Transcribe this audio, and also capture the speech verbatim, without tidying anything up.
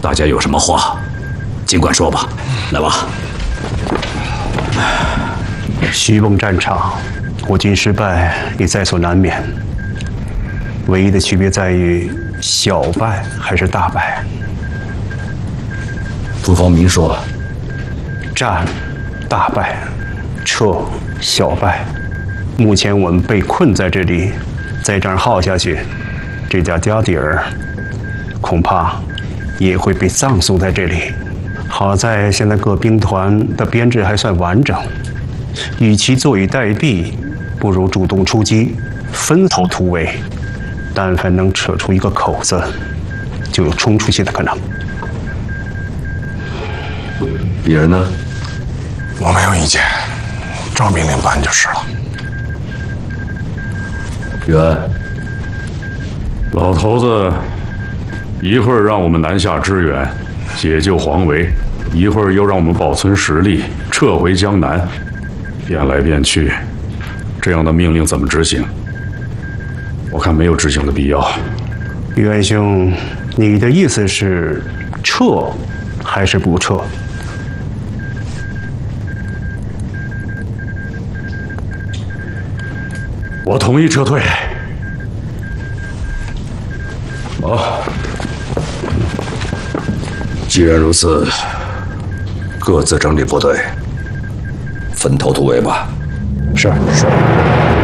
大家有什么话，尽管说吧。来吧。 徐蚌战场，我军失败也在所难免。唯一的区别在于小败还是大败。 不妨明说。 战，大败；撤，小败。目前我们被困在这里，再这样耗下去，这家家底儿恐怕也会被葬送在这里。好在现在各兵团的编制还算完整，与其坐以待毙，不如主动出击，分头突围。但凡能扯出一个口子，就有冲出去的可能。 别人呢？ 我没有意见，照命令办就是了。 袁， 老头子一会儿让我们南下支援，解救黄维，一会儿又让我们保存实力，撤回江南，变来变去，这样的命令怎么执行？我看没有执行的必要。 袁兄，你的意思是撤还是不撤？ 我同意撤退。 好，既然如此，各自整理部队，分头突围吧。 是是。